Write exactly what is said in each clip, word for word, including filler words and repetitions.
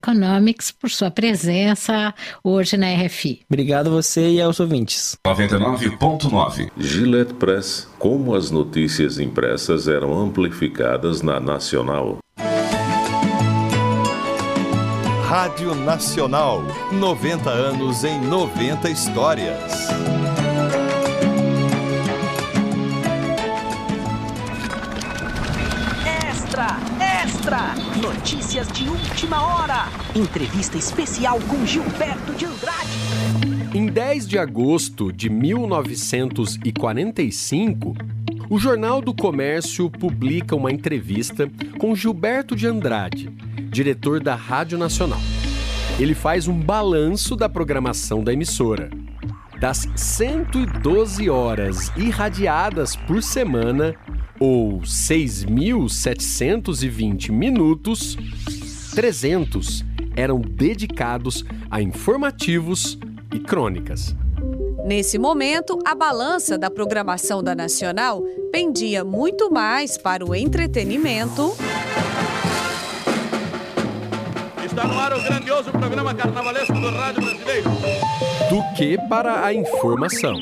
Economics por sua presença hoje na R F I. Obrigado a você e aos ouvintes. noventa e nove ponto nove. Gillette Press, como as notícias impressas eram amplificadas na Nacional. Rádio Nacional, noventa anos em noventa histórias. Extra, extra! Notícias de última hora. Entrevista especial com Gilberto de Andrade. Em dez de agosto de mil novecentos e quarenta e cinco, o Jornal do Comércio publica uma entrevista com Gilberto de Andrade, diretor da Rádio Nacional. Ele faz um balanço da programação da emissora. Das cento e doze horas irradiadas por semana, ou seis mil setecentos e vinte minutos, trezentos eram dedicados a informativos e crônicas. Nesse momento, a balança da programação da Nacional pendia muito mais para o entretenimento. Está no ar o grandioso programa carnavalesco do Rádio Brasileiro. Do que para a informação.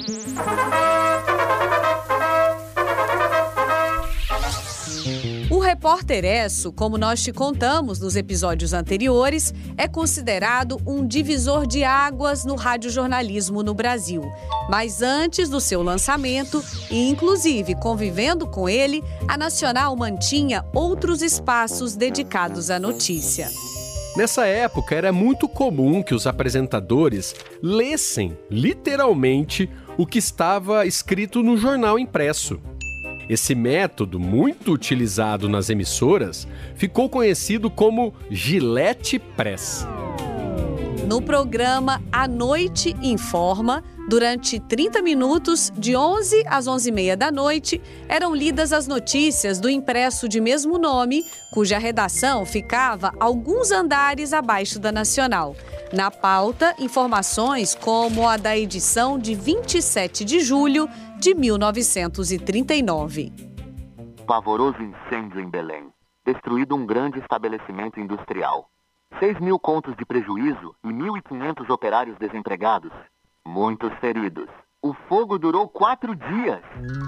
O Repórter Esso, como nós te contamos nos episódios anteriores, é considerado um divisor de águas no radiojornalismo no Brasil. Mas antes do seu lançamento, e inclusive convivendo com ele, a Nacional mantinha outros espaços dedicados à notícia. Nessa época, era muito comum que os apresentadores lessem, literalmente, o que estava escrito no jornal impresso. Esse método, muito utilizado nas emissoras, ficou conhecido como Gillette Press. No programa A Noite Informa, durante trinta minutos, de onze às onze e meia da noite, eram lidas as notícias do impresso de mesmo nome, cuja redação ficava alguns andares abaixo da Nacional. Na pauta, informações como a da edição de vinte e sete de julho de mil novecentos e trinta e nove. Pavoroso incêndio em Belém. Destruído um grande estabelecimento industrial. seis mil contos de prejuízo e mil e quinhentos operários desempregados. Muitos feridos. O fogo durou quatro dias.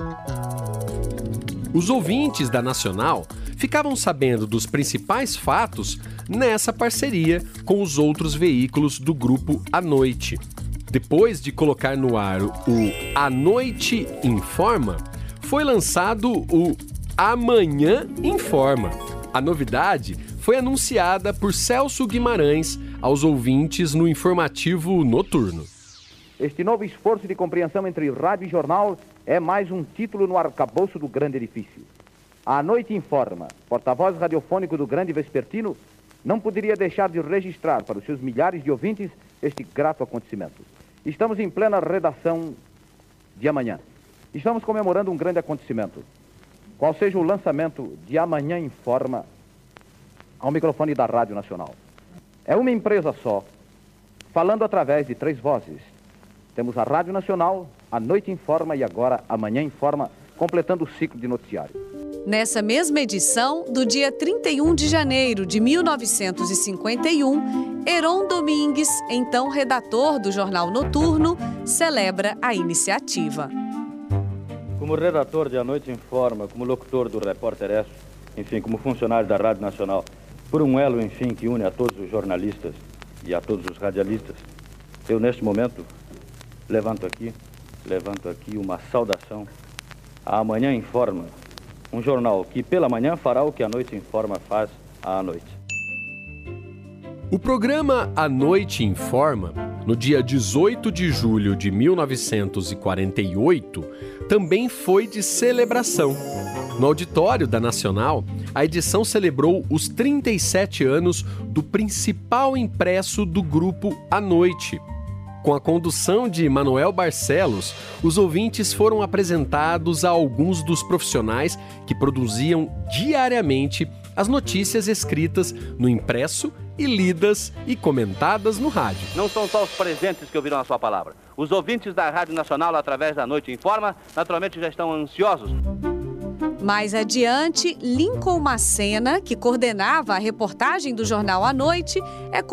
Os ouvintes da Nacional ficavam sabendo dos principais fatos nessa parceria com os outros veículos do grupo A Noite. Depois de colocar no ar o A Noite Informa, foi lançado o Amanhã Informa. A novidade foi anunciada por Celso Guimarães aos ouvintes no informativo noturno. Este novo esforço de compreensão entre rádio e jornal é mais um título no arcabouço do grande edifício. A Noite Informa, porta-voz radiofônico do grande vespertino, não poderia deixar de registrar para os seus milhares de ouvintes este grato acontecimento. Estamos em plena redação de amanhã. Estamos comemorando um grande acontecimento. Qual seja o lançamento de Amanhã Informa ao microfone da Rádio Nacional. É uma empresa só, falando através de três vozes. Temos a Rádio Nacional, A Noite Informa e agora Amanhã Informa, completando o ciclo de noticiário. Nessa mesma edição, do dia trinta e um de janeiro de mil novecentos e cinquenta e um, Heron Domingues, então redator do Jornal Noturno, celebra a iniciativa. Como redator de A Noite Informa, como locutor do Repórter Esso, enfim, como funcionário da Rádio Nacional, por um elo, enfim, que une a todos os jornalistas e a todos os radialistas, eu, neste momento, levanto aqui, levanto aqui uma saudação a Amanhã Informa, um jornal que pela manhã fará o que A Noite Informa faz à noite. O programa A Noite Informa, no dia dezoito de julho de mil novecentos e quarenta e oito, também foi de celebração. No auditório da Nacional, a edição celebrou os trinta e sete anos do principal impresso do grupo A Noite. Com a condução de Manuel Barcelos, os ouvintes foram apresentados a alguns dos profissionais que produziam diariamente as notícias escritas no impresso e lidas e comentadas no rádio. Não são só os presentes que ouviram a sua palavra. Os ouvintes da Rádio Nacional, através da Noite Informa, naturalmente já estão ansiosos. Mais adiante, Lincoln Macena, que coordenava a reportagem do Jornal à Noite, é